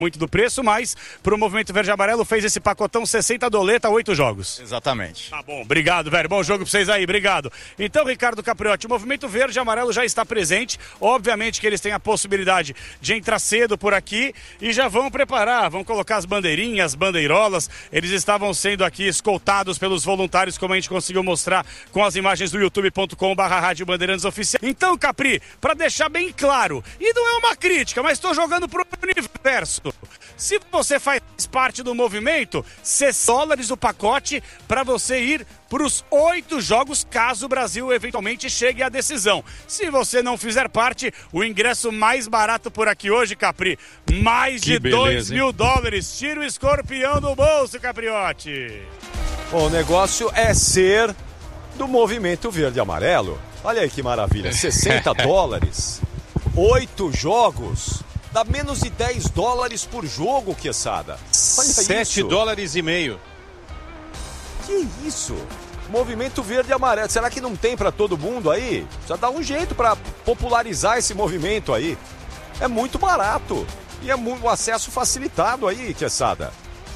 muito do preço, mas pro Movimento Verde e Amarelo fez esse pacotão 60 doleta, 8 jogos. Exatamente. Tá bom, obrigado, velho. Bom jogo pra vocês aí, obrigado. Então, Ricardo Capriotti, o Movimento Verde e Amarelo já está presente. Obviamente que eles têm a possibilidade de entrar cedo por aqui e já vão preparar, vão colocar as bandeirinhas, bandeirolas. Eles estavam sendo aqui escoltados pelos voluntários, como a gente conseguiu mostrar com as imagens do youtube.com/Rádio Bandeirantes Oficial. Então, Capri, pra deixar bem claro, e não é uma crítica, mas estou jogando pro universo. Se você faz parte do movimento, $60 o pacote para você ir para os 8 jogos, caso o Brasil eventualmente chegue à decisão. Se você não fizer parte, o ingresso mais barato por aqui hoje, Capri, mais de $2.000. Tira o escorpião do bolso, Capriotti. Bom, o negócio é ser do Movimento Verde e Amarelo. Olha aí que maravilha, $60, 8 jogos. Dá menos de $10 por jogo, Quesada. $7,5. Que isso? Movimento Verde e Amarelo. Será que não tem pra todo mundo aí? Precisa dar um jeito pra popularizar esse movimento aí. É muito barato. E é muito acesso facilitado aí, Quesada.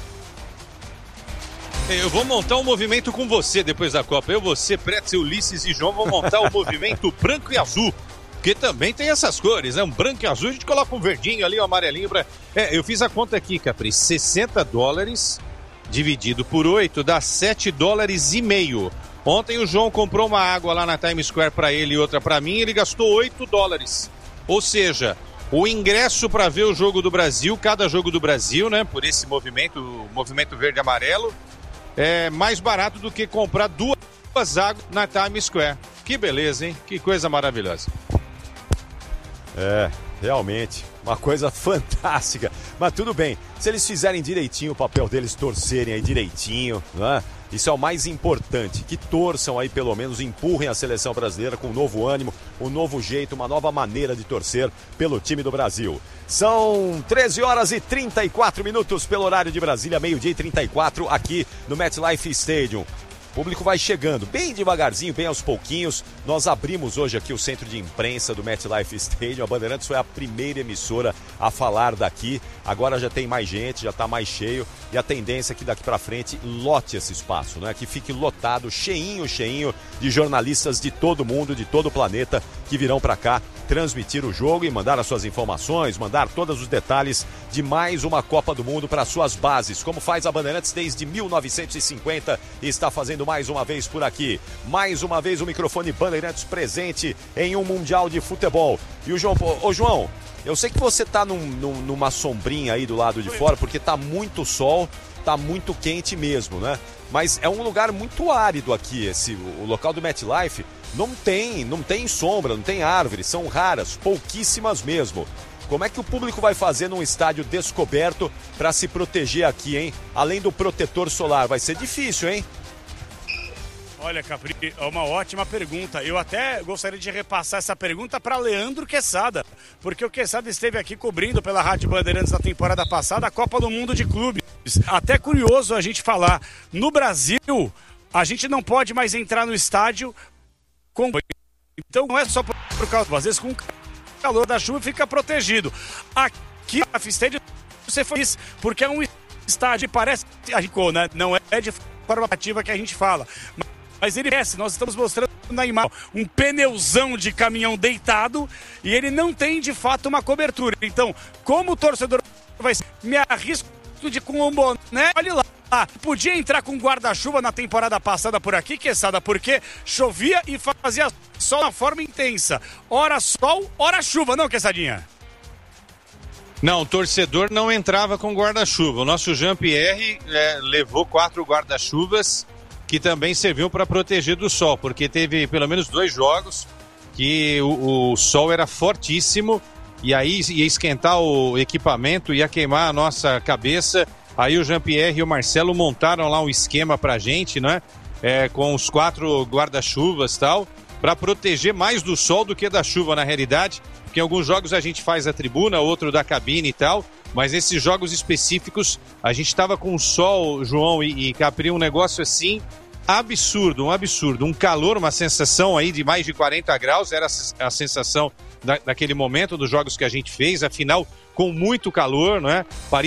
Eu vou montar um movimento com você depois da Copa. Eu, você, Pretzel, Ulisses e João vão montar o movimento branco e azul. Porque também tem essas cores, né? Um branco e azul, a gente coloca um verdinho ali, um amarelinho. Eu fiz a conta aqui, Capri. $60 dividido por 8 dá $7,5. Ontem o João comprou uma água lá na Times Square para ele e outra para mim, ele gastou $8. Ou seja, o ingresso para ver o jogo do Brasil, cada jogo do Brasil, né? Por esse movimento, o Movimento Verde e Amarelo, é mais barato do que comprar 2 águas na Times Square. Que beleza, hein? Que coisa maravilhosa. É, realmente, uma coisa fantástica. Mas tudo bem, se eles fizerem direitinho o papel deles, torcerem aí direitinho, né? Isso é o mais importante, que torçam aí pelo menos, empurrem a seleção brasileira com um novo ânimo, um novo jeito, uma nova maneira de torcer pelo time do Brasil. São 13h34 pelo horário de Brasília, 12h34 aqui no MetLife Stadium. O público vai chegando bem devagarzinho, bem aos pouquinhos. Nós abrimos hoje aqui o centro de imprensa do MetLife Stadium. A Bandeirantes foi a primeira emissora a falar daqui. Agora já tem mais gente, já está mais cheio. E a tendência é que daqui para frente lote esse espaço, né? Que fique lotado, cheinho de jornalistas de todo mundo, de todo o planeta, que virão para cá transmitir o jogo e mandar as suas informações, mandar todos os detalhes de mais uma Copa do Mundo para suas bases, como faz a Bandeirantes desde 1950 e está fazendo mais uma vez por aqui. Mais uma vez o microfone Bandeirantes presente em um Mundial de Futebol. E o João, João, eu sei que você tá numa sombrinha aí do lado de fora, porque tá muito sol, tá muito quente mesmo, né? Mas é um lugar muito árido aqui, o local do MetLife. Não tem sombra, não tem árvores, são raras, pouquíssimas mesmo. Como é que o público vai fazer num estádio descoberto para se proteger aqui, hein? Além do protetor solar, vai ser difícil, hein? Olha, Capri, é uma ótima pergunta. Eu até gostaria de repassar essa pergunta para Leandro Quesada, porque o Quesada esteve aqui cobrindo pela Rádio Bandeirantes na temporada passada a Copa do Mundo de Clubes. Até curioso a gente falar, no Brasil, a gente não pode mais entrar no estádio com... Então não é só por causa, às vezes com o calor da chuva fica protegido. Aqui na Stadium você fez porque é um estádio, parece, né? Não é de forma ativa que a gente fala, mas ele desce. Nós estamos mostrando na imagem um pneuzão de caminhão deitado e ele não tem de fato uma cobertura. Então, como o torcedor vai ser, me arrisco de com um boné, olha lá. Podia entrar com guarda-chuva na temporada passada por aqui, Quesada, porque chovia e fazia sol na forma intensa. Ora sol, ora chuva, não, Quesadinha? Não, o torcedor não entrava com guarda-chuva. O nosso Jean-Pierre levou 4 guarda-chuvas que também serviam para proteger do sol, porque teve pelo menos 2 jogos que o sol era fortíssimo e aí ia esquentar o equipamento, ia queimar a nossa cabeça. Aí o Jean-Pierre e o Marcelo montaram lá um esquema pra gente, né? Com os 4 guarda-chuvas e tal, para proteger mais do sol do que da chuva na realidade, porque em alguns jogos a gente faz a tribuna, outro da cabine e tal, mas nesses jogos específicos a gente estava com o sol, João e Capri, um negócio assim absurdo, um calor, uma sensação aí de mais de 40 graus, era a sensação daquele momento dos jogos que a gente fez. Afinal, com muito calor, não é?